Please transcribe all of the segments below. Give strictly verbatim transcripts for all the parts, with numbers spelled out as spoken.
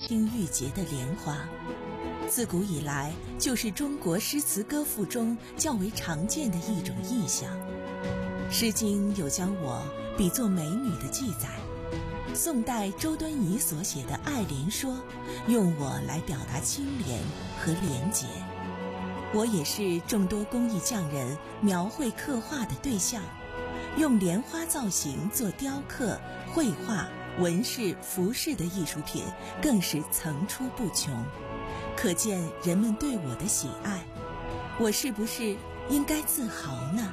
冰玉洁的莲花，自古以来就是中国诗词歌赋中较为常见的一种意象。《诗经》有将我比作美女的记载，宋代周敦颐所写的《爱莲说》用我来表达清廉和廉洁。我也是众多工艺匠人描绘刻画的对象，用莲花造型做雕刻、绘画、纹饰、服饰的艺术品更是层出不穷，可见人们对我的喜爱。我是不是应该自豪呢？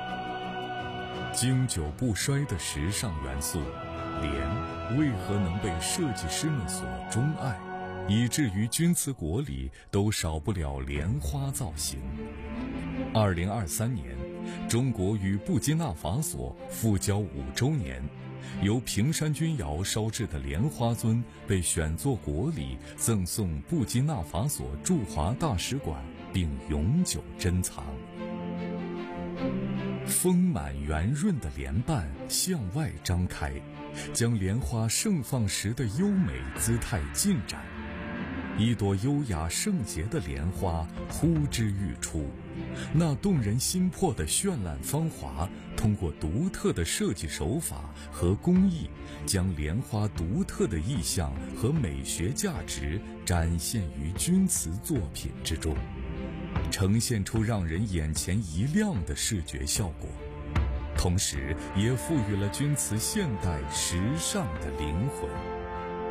经久不衰的时尚元素，莲为何能被设计师们所钟爱，以至于钧瓷国里都少不了莲花造型？二零二三年，中国与布基纳法索复交五周年，由平山钧窑烧制的莲花尊被选作国礼，赠送布基纳法索驻华大使馆，并永久珍藏。丰满圆润的莲瓣向外张开，将莲花盛放时的优美姿态尽展。一朵优雅圣洁的莲花呼之欲出，那动人心魄的绚烂芳华，通过独特的设计手法和工艺，将莲花独特的意象和美学价值展现于钧瓷作品之中，呈现出让人眼前一亮的视觉效果，同时也赋予了钧瓷现代时尚的灵魂。